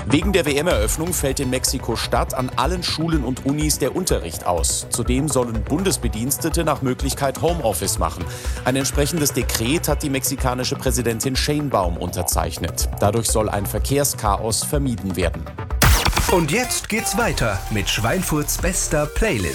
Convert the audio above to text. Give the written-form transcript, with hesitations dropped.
Wegen der WM-Eröffnung fällt in Mexiko-Stadt an allen Schulen und Unis der Unterricht aus. Zudem sollen Bundesbedienstete nach Möglichkeit Homeoffice machen. Ein entsprechendes Dekret hat die mexikanische Präsidentin Sheinbaum unterzeichnet. Dadurch soll ein Verkehrschaos vermieden werden. Und jetzt geht's weiter mit Schweinfurts bester Playlist.